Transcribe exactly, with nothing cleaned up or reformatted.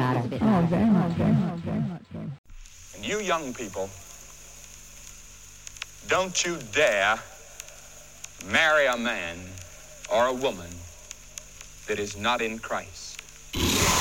Oh, very much, very much, very much. And you young people, don't you dare marry a man or a woman that is not in Christ.